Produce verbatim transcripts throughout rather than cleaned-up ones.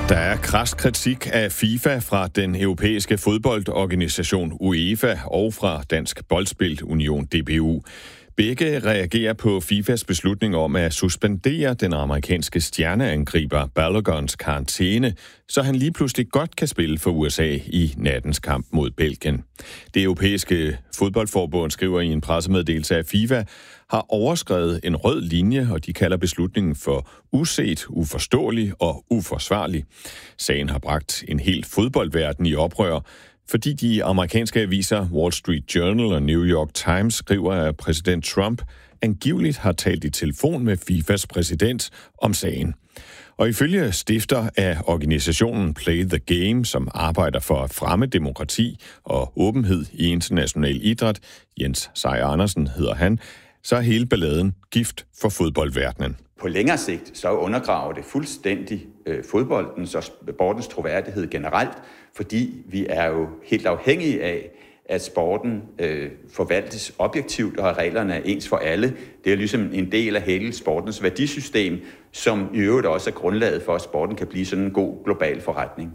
Der er krads kritik af FIFA fra den europæiske fodboldorganisation UEFA og fra Dansk Boldspil Union D B U. Begge reagerer på FIFAs beslutning om at suspendere den amerikanske stjerneangriber Balogons karantæne, så han lige pludselig godt kan spille for U S A i nattens kamp mod Belgien. Det europæiske fodboldforbund skriver i en pressemeddelelse, at FIFA har overskredet en rød linje, og de kalder beslutningen for uset, uforståelig og uforsvarlig. Sagen har bragt en hel fodboldverden i oprør, fordi de amerikanske aviser Wall Street Journal og New York Times skriver, at præsident Trump angiveligt har talt i telefon med FIFAs præsident om sagen. Og ifølge stifter af organisationen Play the Game, som arbejder for at fremme demokrati og åbenhed i international idræt, Jens Sejer Andersen hedder han, så er hele balladen gift for fodboldverdenen. På længere sigt så undergraver det fuldstændig øh, fodboldens og sportens troværdighed generelt, fordi vi er jo helt afhængige af, at sporten øh, forvaltes objektivt, og at reglerne er ens for alle. Det er ligesom en del af hele sportens værdisystem, som i øvrigt også er grundlaget for, at sporten kan blive sådan en god global forretning.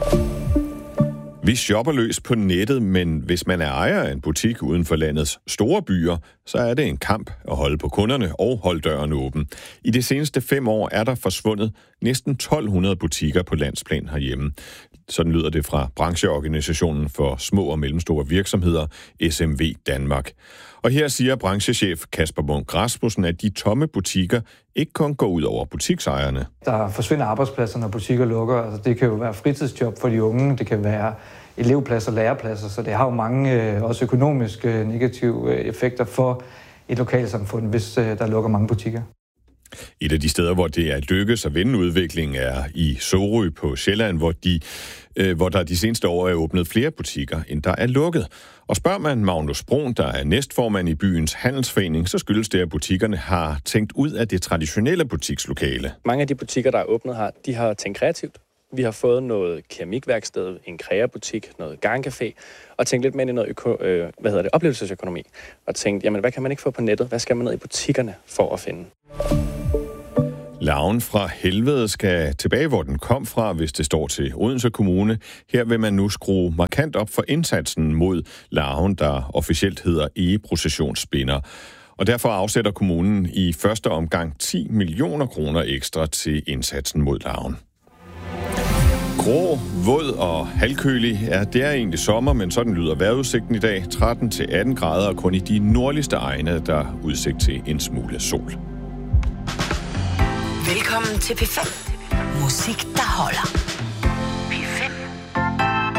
Vi shopper løs på nettet, men hvis man er ejer af en butik uden for landets store byer, så er det en kamp at holde på kunderne og holde døren åben. I de seneste fem år er der forsvundet næsten tolv hundrede butikker på landsplan herhjemme. Sådan lyder det fra brancheorganisationen for små og mellemstore virksomheder, S M V Danmark. Og her siger branchechef Kasper Munk Rasmussen, at de tomme butikker ikke kun går ud over butiksejerne. Der forsvinder arbejdspladser, når butikker lukker. Altså, det kan jo være fritidsjob for de unge, det kan være elevpladser, lærepladser, så det har jo mange også økonomiske negative effekter for et lokalsamfund, hvis der lukker mange butikker. Et af de steder, hvor det er lykkes at vende udviklingen, er i Sorø på Sjælland, hvor, de, øh, hvor der de seneste år er åbnet flere butikker, end der er lukket. Og spørger man Magnus Brun, der er næstformand i byens handelsforening, så skyldes det, at butikkerne har tænkt ud af det traditionelle butikslokale. Mange af de butikker, der er åbnet her, de har tænkt kreativt. Vi har fået noget keramikværksted, en kreabutik, noget garncafé, og tænkt lidt mere ind i noget øko, øh, hvad hedder det, oplevelsesøkonomi. Og tænkt, jamen hvad kan man ikke få på nettet? Hvad skal man ned i butikkerne for at finde? Larven fra helvede skal tilbage, hvor den kom fra, hvis det står til Odense Kommune. Her vil man nu skrue markant op for indsatsen mod larven, der officielt hedder egeprocessionsspinder. Og derfor afsætter kommunen i første omgang ti millioner kroner ekstra til indsatsen mod larven. Grå, våd og halvkølig. Ja, det er egentlig sommer, men sådan lyder vejrudsigten i dag. tretten til atten grader, og kun i de nordligste egne, der er udsigt til en smule sol. Velkommen til P fem. Musik, der holder.